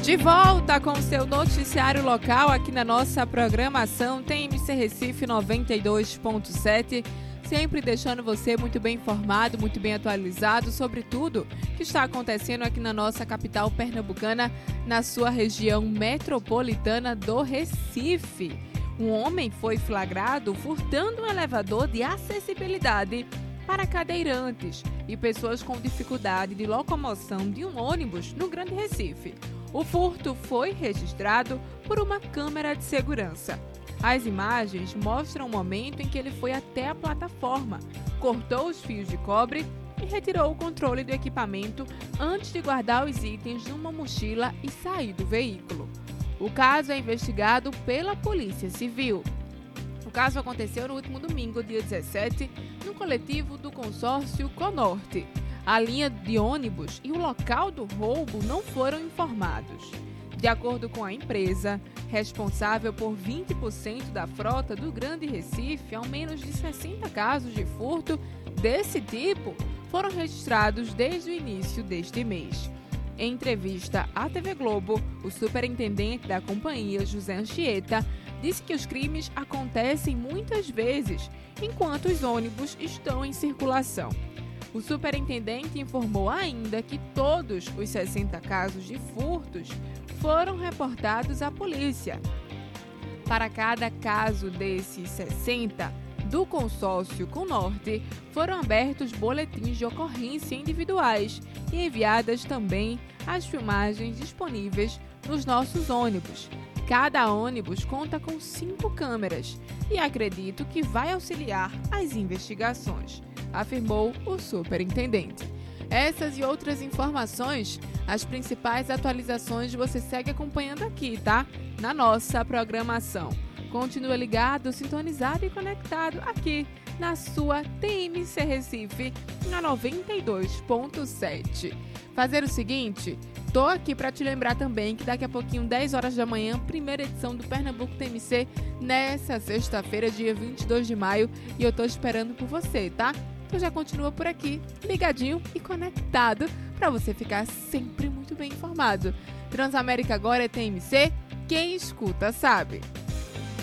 De volta com o seu noticiário local aqui na nossa programação TMC Recife 92.7, sempre deixando você muito bem informado, muito bem atualizado sobre tudo que está acontecendo aqui na nossa capital pernambucana, na sua região metropolitana do Recife. Um homem foi flagrado furtando um elevador de acessibilidade para cadeirantes e pessoas com dificuldade de locomoção de um ônibus no Grande Recife. O furto foi registrado por uma câmera de segurança. As imagens mostram o momento em que ele foi até a plataforma, cortou os fios de cobre e retirou o controle do equipamento antes de guardar os itens numa mochila e sair do veículo. O caso é investigado pela Polícia Civil. O caso aconteceu no último domingo, dia 17, no coletivo do consórcio Conorte. A linha de ônibus e o local do roubo não foram informados. De acordo com a empresa, responsável por 20% da frota do Grande Recife, ao menos de 60 casos de furto desse tipo foram registrados desde o início deste mês. Em entrevista à TV Globo, o superintendente da companhia, José Anchieta, disse que os crimes acontecem muitas vezes enquanto os ônibus estão em circulação. O superintendente informou ainda que todos os 60 casos de furtos foram reportados à polícia. Para cada caso desses 60, do consórcio Conorte, foram abertos boletins de ocorrência individuais e enviadas também as filmagens disponíveis nos nossos ônibus. Cada ônibus conta com 5 câmeras e acredito que vai auxiliar as investigações, afirmou o superintendente. Essas e outras informações, as principais atualizações você segue acompanhando aqui, tá? Na nossa programação. Continua ligado, sintonizado e conectado aqui na sua TMC Recife, na 92.7. Fazer o seguinte, tô aqui para te lembrar também que daqui a pouquinho, 10 horas da manhã, primeira edição do Pernambuco TMC, nessa sexta-feira, dia 22 de maio, e eu tô esperando por você, tá? Então já continua por aqui, ligadinho e conectado, para você ficar sempre muito bem informado. Transamérica agora é TMC, quem escuta sabe.